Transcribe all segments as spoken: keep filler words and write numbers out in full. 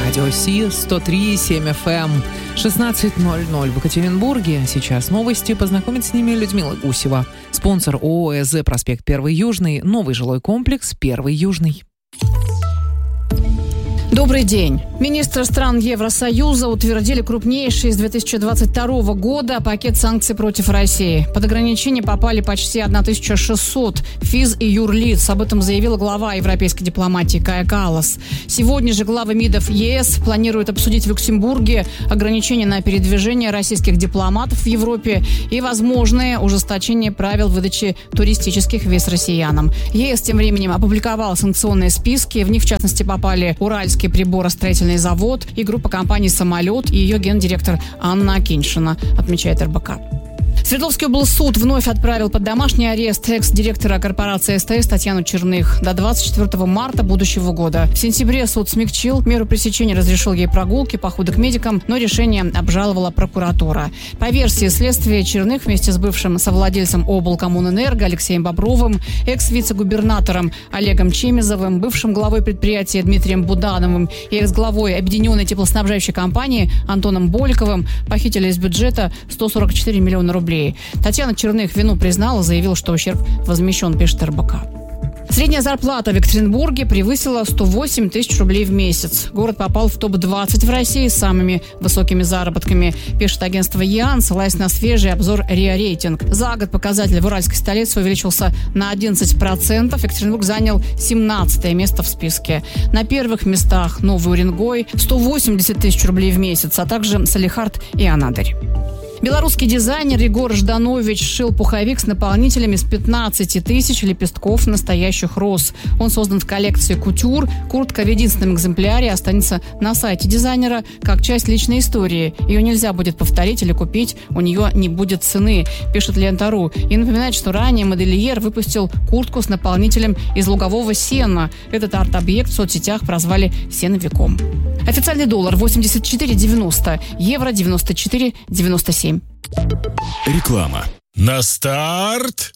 Радио Си, сто три и семь эф эм, шестнадцать ноль ноль в Екатеринбурге. Сейчас новости. Познакомит с ними Людмила Гусева. Спонсор ООО «ЭЗ Проспект Первый Южный». Новый жилой комплекс «Первый Южный». Добрый день. Министры стран Евросоюза утвердили крупнейший с две тысячи двадцать второго года пакет санкций против России. Под ограничения попали почти тысяча шестьсот физ- и юрлиц. Об этом заявила глава европейской дипломатии Кая Каллас. Сегодня же главы МИДов ЕС планируют обсудить в Люксембурге ограничения на передвижение российских дипломатов в Европе и возможное ужесточение правил выдачи туристических виз россиянам. ЕС тем временем опубликовал санкционные списки. В них, в частности, попали Уральский приборостроительный завод и группа компаний «Самолет» и ее гендиректор Анна Акиньшина, отмечает эр бэ ка. Свердловский облсуд вновь отправил под домашний арест экс-директора корпорации эс тэ эс Татьяну Черных до двадцать четвёртого марта будущего года. В сентябре суд смягчил меру пресечения, разрешил ей прогулки, походы к медикам, но решение обжаловала прокуратура. По версии следствия, Черных вместе с бывшим совладельцем облкоммунэнерго Алексеем Бобровым, экс-вице-губернатором Олегом Чемизовым, бывшим главой предприятия Дмитрием Будановым и экс-главой Объединенной теплоснабжающей компании Антоном Боликовым похитили из бюджета сто сорок четыре миллиона рублей. Татьяна Черных вину признала, заявила, что ущерб возмещен, пишет эр бэ ка. Средняя зарплата в Екатеринбурге превысила сто восемь тысяч рублей в месяц. Город попал в топ двадцать в России с самыми высокими заработками, пишет агентство ЕАН, ссылаясь на свежий обзор РИА Рейтинг. За год показатель в уральской столице увеличился на одиннадцать процентов. Екатеринбург занял семнадцатое место в списке. На первых местах Новый Уренгой сто восемьдесят тысяч рублей в месяц, а также Салехард и Анадырь. Белорусский дизайнер Егор Жданович сшил пуховик с наполнителями из пятнадцати тысяч лепестков настоящих роз. Он создан в коллекции «Кутюр». Куртка в единственном экземпляре останется на сайте дизайнера как часть личной истории. Ее нельзя будет повторить или купить, у нее не будет цены, пишет Лента.ру. И напоминает, что ранее модельер выпустил куртку с наполнителем из лугового сена. Этот арт-объект в соцсетях прозвали «сеновиком». Официальный доллар восемьдесят четыре девяносто, евро девяносто четыре девяносто семь. Реклама. На старт!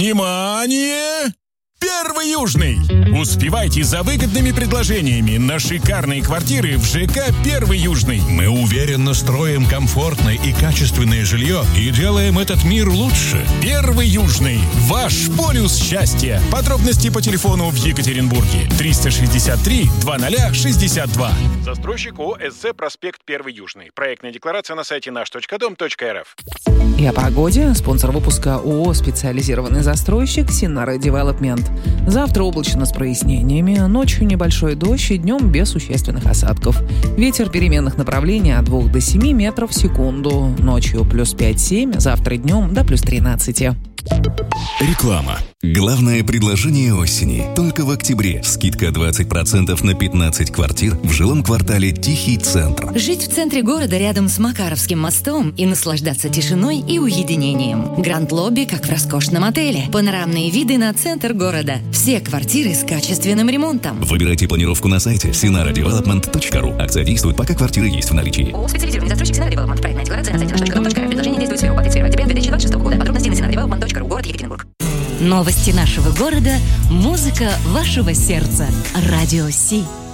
Внимание! Первый Южный! Успевайте за выгодными предложениями на шикарные квартиры в ЖК «Первый Южный». Мы уверенно строим комфортное и качественное жилье и делаем этот мир лучше. «Первый Южный» – ваш полюс счастья. Подробности по телефону в Екатеринбурге триста шестьдесят три двадцать шестьдесят два. Застройщик ООО «ЭЗ Проспект Первый Южный». Проектная декларация на сайте наш точка дом точка эр эф. И о погоде. Спонсор выпуска ООО «Специализированный застройщик» Синара Девелопмент. Завтра облачно с прояснениями, ночью небольшой дождь и днем без существенных осадков. Ветер переменных направлений от двух до семи метров в секунду. Ночью плюс пять-семь, завтра днем до плюс тринадцати. Реклама. Главное предложение осени. Только в октябре. Скидка двадцать процентов на пятнадцать квартир в жилом квартале «Тихий центр». Жить в центре города рядом с Макаровским мостом и наслаждаться тишиной и уединением. Гранд-лобби, как в роскошном отеле. Панорамные виды на центр города. Все квартиры с качественным ремонтом. Выбирайте планировку на сайте синара девелопмент точка ру. Акция действует, пока квартиры есть в наличии. ООО «Специализированный застройщик Синара Девелопмент». Проектная декларация на сайте наш точка дом точка эр эф. Предложение действует с первого по тридцать первое октября две тысячи двадцать шестого года. Подробности на синара девелопмент точка ру. Город Екатеринбург. Новости нашего города. Музыка вашего сердца. Радио Си.